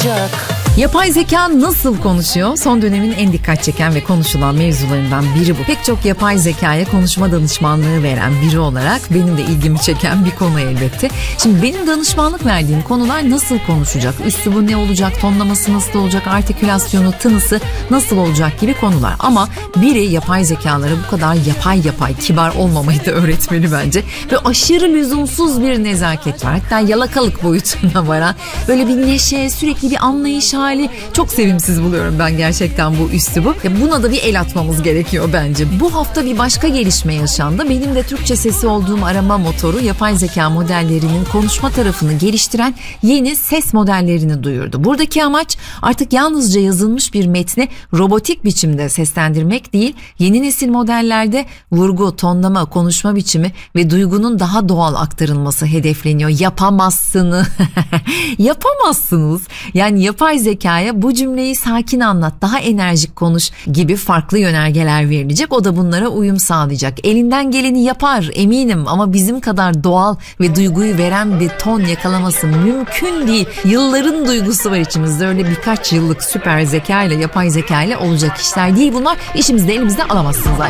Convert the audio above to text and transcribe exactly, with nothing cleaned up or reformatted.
olacak. Yapay zeka nasıl konuşuyor? Son dönemin en dikkat çeken ve konuşulan mevzularından biri bu. Pek çok yapay zekaya konuşma danışmanlığı veren biri olarak benim de ilgimi çeken bir konu elbette. Şimdi benim danışmanlık verdiğim konular nasıl konuşacak? Üslubu ne olacak? Tonlaması nasıl olacak? Artikülasyonu, tınısı nasıl olacak gibi konular. Ama biri yapay zekalara bu kadar yapay yapay, kibar olmamayı da öğretmeli bence. Ve aşırı lüzumsuz bir nezaket var. Hatta yalakalık boyutuna varan böyle bir neşe, sürekli bir anlayış hali. Çok sevimsiz buluyorum ben gerçekten bu üslubu. Buna da bir el atmamız gerekiyor bence. Bu hafta bir başka gelişme yaşandı. Benim de Türkçe sesi olduğum arama motoru yapay zeka modellerinin konuşma tarafını geliştiren yeni ses modellerini duyurdu. Buradaki amaç artık yalnızca yazılmış bir metni robotik biçimde seslendirmek değil, yeni nesil modellerde vurgu, tonlama, konuşma biçimi ve duygunun daha doğal aktarılması hedefleniyor. Yapamazsınız. Yapamazsınız. Yani yapay zeka Hikaye bu cümleyi sakin anlat, daha enerjik konuş gibi farklı yönergeler verilecek. O da bunlara uyum sağlayacak. Elinden geleni yapar eminim ama bizim kadar doğal ve duyguyu veren bir ton yakalaması mümkün değil. Yılların duygusu var içimizde. Öyle birkaç yıllık süper zeka ile yapay zeka ile olacak işler değil bunlar. İşimizi de elimizde alamazsınız.